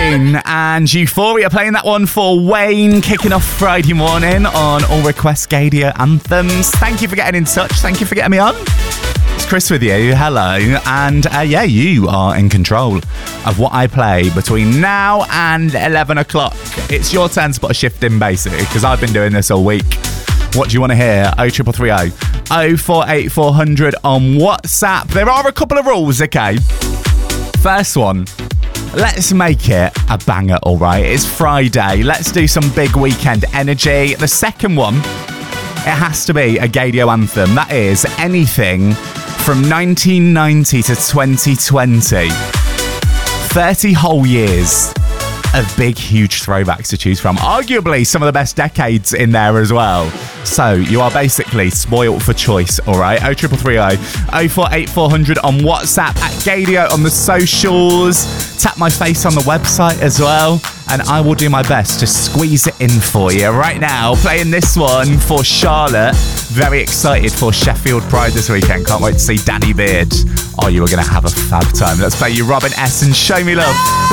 Moon and Euphoria, playing that one for Wayne, kicking off Friday morning on All Request Gadio Anthems. Thank you for getting in touch. Thank you for getting me on. It's Chris with you. Hello. And you are in control of what I play between now and 11 o'clock. It's your turn to put a shift in, basically, because I've been doing this all week. What do you want to hear? 0330 048400 on WhatsApp. There are a couple of rules, okay? First one, let's make it a banger, all right? It's Friday. Let's do some big weekend energy. The second one, it has to be a Gadio anthem. That is anything from 1990 to 2020. 30 whole years of big, huge throwbacks to choose from. Arguably some of the best decades in there as well. So you are basically spoiled for choice, all right? 0330 048400 on WhatsApp, at Gadio on the socials. Tap my face on the website as well, and I will do my best to squeeze it in for you. Right now, playing this one for Charlotte. Very excited for Sheffield Pride this weekend. Can't wait to see Danny Beard. Oh, you are going to have a fab time. Let's play you Robin S. and Show Me Love.